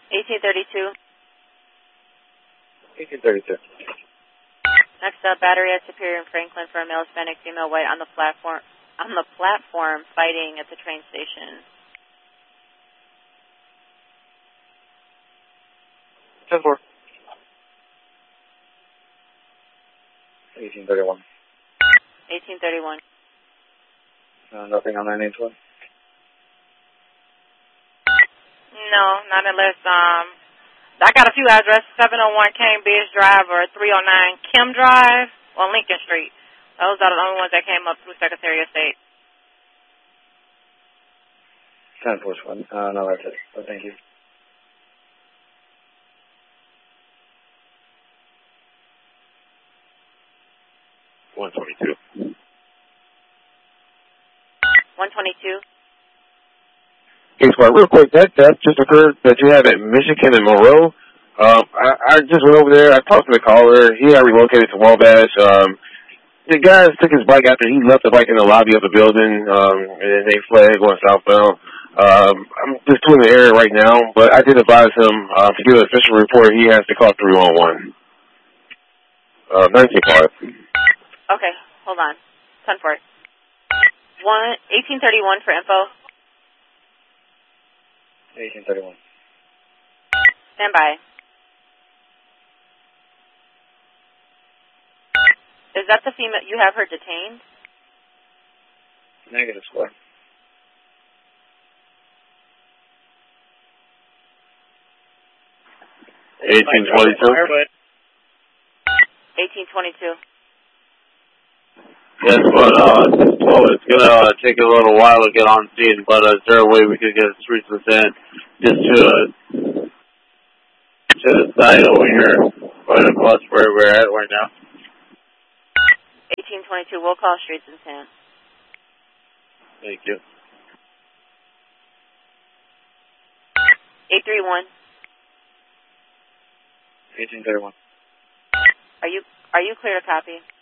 1832. 1832. Next up, battery at Superior and Franklin for a male Hispanic, female white on the platform fighting at the train station. 10-4. 1831. 1831. Nothing on 981. No, not unless, I got a few addresses, 701 Cambridge Drive or 309 Kim Drive on Lincoln Street. Those are the only ones that came up through Secretary of State. 10-4. No, that's it. But thank you. One 22. 122. Hey, Squad, real quick, that just occurred that you have at Michigan and Monroe. I just went over there. I talked to the caller. He got relocated to Wabash. The guy took his bike after he left the bike in the lobby of the building, and then they fled going southbound. I'm just doing the area right now, but I did advise him to give an official report. He has to call 311. 19-5. Okay, hold on. 10-4. 1831 for info. 1831. Stand by. Is that the female? You have her detained? Negative, Squad. 1822. 1822. Yes, but it's gonna take a little while to get on scene. But is there a way we could get streets of sand just to the side over here, right across where we're at right now? 1822. We'll call Streets and Sand. Thank you. 831. 1831. Are you clear to copy?